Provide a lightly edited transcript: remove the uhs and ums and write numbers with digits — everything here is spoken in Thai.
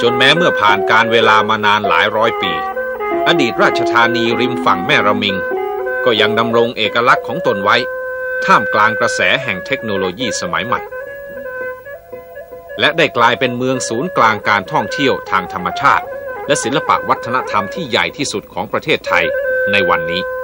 จนแม้เมื่อผ่านการเวลามานานหลายร้อยปีอดีตราชธานีริมฝั่งแม่ระมิงก็ยังดำรงเอกลักษณ์ของตนไว้ท่ามกลางกระแสแห่งเทคโนโลยีสมัยใหม่และได้กลายเป็นเมืองศูนย์กลางการท่องเที่ยวทางธรรมชาติและศิลปะวัฒนธรรมที่ใหญ่ที่สุดของประเทศไทยในวันนี้